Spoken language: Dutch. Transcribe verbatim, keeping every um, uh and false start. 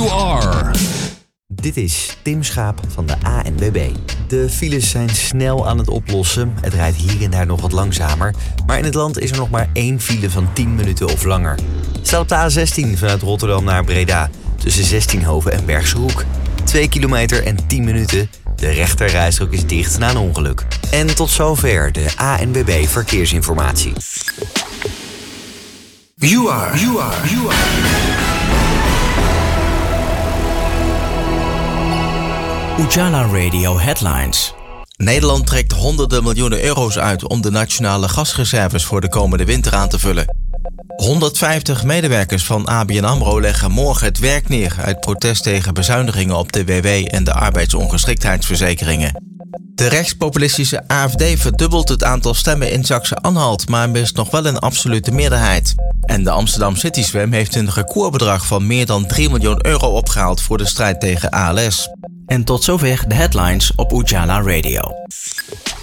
You are. Dit is Tim Schaap van de A N W B. De files zijn snel aan het oplossen. Het rijdt hier en daar nog wat langzamer. Maar in het land is er nog maar één file van tien minuten of langer. Het staat op de A zestien vanuit Rotterdam naar Breda. Tussen Zestienhoven en Bergse Hoek. twee kilometer en tien minuten. De rechterrijstrook is dicht na een ongeluk. En tot zover de A N W B Verkeersinformatie. You are. You are. You are. Ujala Radio Headlines. Nederland trekt honderden miljoenen euro's uit om de nationale gasreserves voor de komende winter aan te vullen. honderdvijftig medewerkers van A B N AMRO leggen morgen het werk neer uit protest tegen bezuinigingen op de W W en de arbeidsongeschiktheidsverzekeringen. De rechtspopulistische A F D verdubbelt het aantal stemmen in Saxe-Anhalt, maar mist nog wel een absolute meerderheid. En de Amsterdam City Swim heeft een recordbedrag van meer dan drie miljoen euro opgehaald voor de strijd tegen A L S. En tot zover de headlines op Ujala Radio.